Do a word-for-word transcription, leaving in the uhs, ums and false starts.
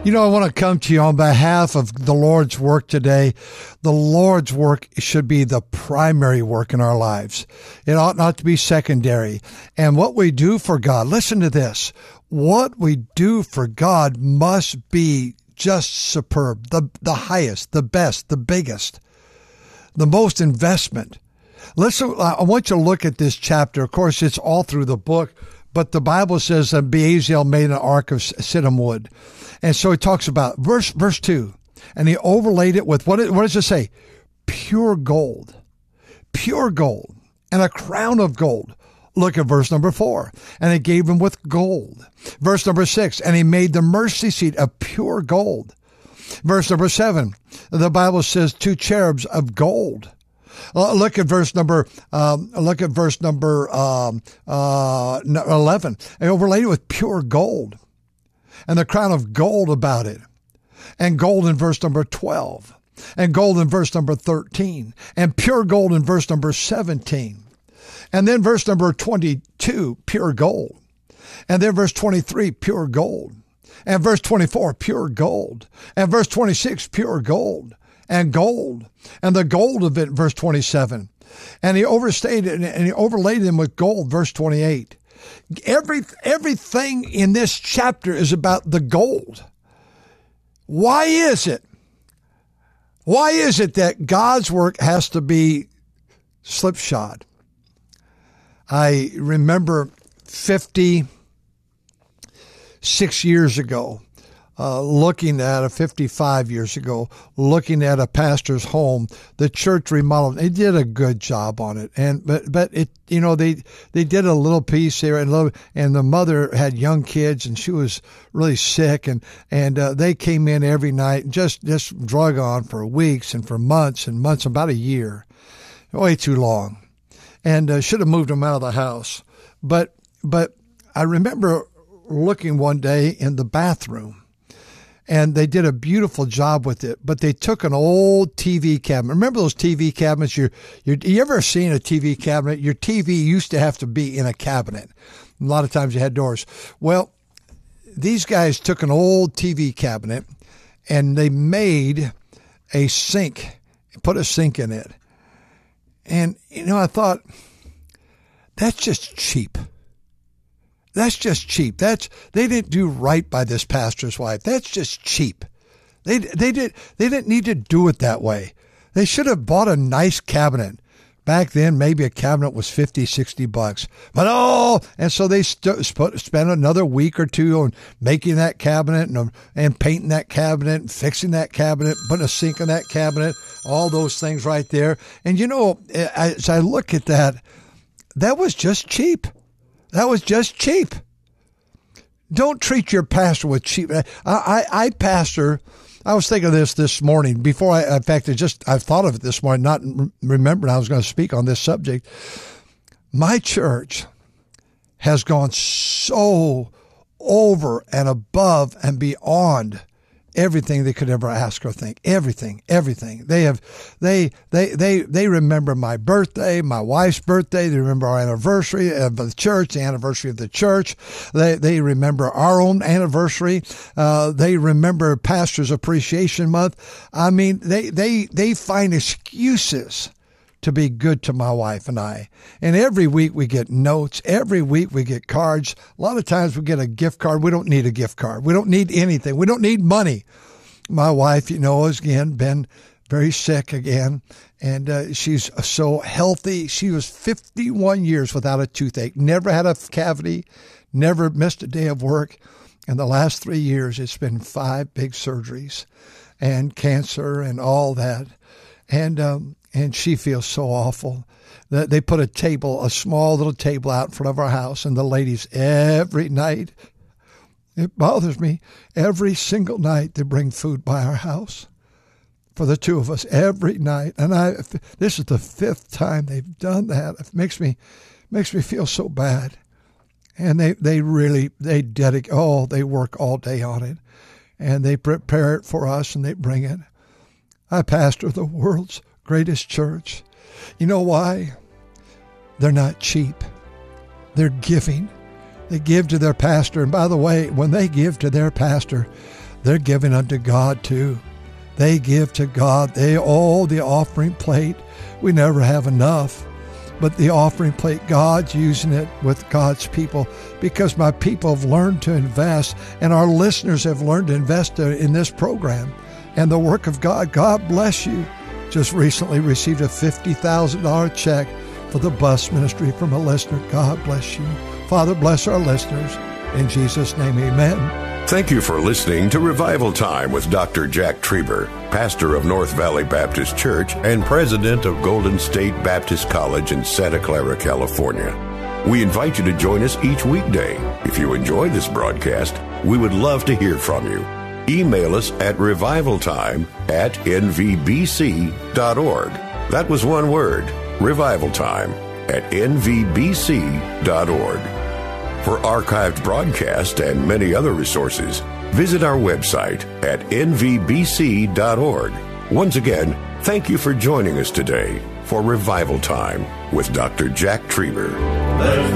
You know, I want to come to you on behalf of the Lord's work today. The Lord's work should be the primary work in our lives. It ought not to be secondary. And what we do for God, listen to this, what we do for God must be just superb, the, the highest, the best, the biggest, the most investment. Listen, I want you to look at this chapter. Of course, it's all through the book, but the Bible says that Beaziel made an ark of shittim wood. And so he talks about verse verse two, and he overlaid it with, what, what does it say? Pure gold, pure gold, and a crown of gold. Look at verse number four. And he gave him with gold. Verse number six, and he made the mercy seat of pure gold. Verse number seven, the Bible says two cherubs of gold. Uh, look at verse number, um, look at verse number, um, uh, eleven. And overlaid it with pure gold, and the crown of gold about it, and gold in verse number twelve, and gold in verse number thirteen, and pure gold in verse number seventeen. And then verse number twenty-two, pure gold. And then verse twenty-three, pure gold. And verse twenty-four, pure gold. And verse twenty-six, pure gold. And gold. And the gold of it, verse twenty-seven. And he overstayed it, and he overlaid them with gold, verse twenty-eight. Every, everything in this chapter is about the gold. Why is it? Why is it that God's work has to be slipshod? I remember fifty-six years ago, uh, looking at a fifty-five years ago, looking at a pastor's home. The church remodeled. They did a good job on it, and but but it you know they they did a little piece there, and little, and the mother had young kids, and she was really sick, and and uh, they came in every night, and just just drug on for weeks and for months and months, about a year, way too long. And uh, should have moved them out of the house. But but I remember looking one day in the bathroom, and they did a beautiful job with it. But they took an old T V cabinet. Remember those T V cabinets? You're, you're, you ever seen a T V cabinet? Your T V used to have to be in a cabinet. A lot of times you had doors. Well, these guys took an old T V cabinet, and they made a sink, put a sink in it. And, you know, I thought, that's just cheap. That's just cheap. That's, they didn't do right by this pastor's wife. That's just cheap. They, they did, they didn't need to do it that way. They should have bought a nice cabinet. Back then, maybe a cabinet was fifty, sixty bucks. But oh, and so they st- sp- spent another week or two on making that cabinet and, and painting that cabinet and fixing that cabinet, putting a sink in that cabinet, all those things right there. And you know, as I look at that, that was just cheap. That was just cheap. Don't treat your pastor with cheap. I, I, I pastor. I was thinking of this this morning before I, in fact, I just, I thought of it this morning, not remembering I was going to speak on this subject. My church has gone so over and above and beyond everything they could ever ask or think. Everything, everything. They have, they, they, they, they remember my birthday, my wife's birthday. They remember our anniversary of the church, the anniversary of the church. They, they remember our own anniversary. Uh, they remember Pastor's Appreciation Month. I mean, they, they, they find excuses to be good to my wife and I. And every week we get notes. Every week we get cards. A lot of times we get a gift card. We don't need a gift card. We don't need anything. We don't need money. My wife, you know, has again been very sick again, and uh, she's so healthy. She was fifty-one years without a toothache, never had a cavity, never missed a day of work. And the last three years, it's been five big surgeries and cancer and all that. And, um, And she feels so awful. They put a table, a small little table out in front of our house, and the ladies every night, it bothers me, every single night they bring food by our house for the two of us every night. And I, this is the fifth time they've done that. It makes me, makes me feel so bad. And they, they really, they dedicate, oh, they work all day on it, and they prepare it for us, and they bring it. I pastor the world's greatest church. You know why? They're not cheap. They're giving. They give to their pastor. And by the way, when they give to their pastor, they're giving unto God too. They give to God. They, oh, the offering plate. We never have enough. But the offering plate, God's using it with God's people because my people have learned to invest, and our listeners have learned to invest in this program and the work of God. God bless you. Just recently received a fifty thousand dollars check for the bus ministry from a listener. God bless you. Father, bless our listeners. In Jesus' name, amen. Thank you for listening to Revival Time with Doctor Jack Trieber, pastor of North Valley Baptist Church and president of Golden State Baptist College in Santa Clara, California. We invite you to join us each weekday. If you enjoy this broadcast, we would love to hear from you. Email us at revivaltime at n v b c dot org. That was one word, revivaltime at n v b c dot org. For archived broadcasts and many other resources, visit our website at n v b c dot org. Once again, thank you for joining us today for Revival Time with Doctor Jack Trieber.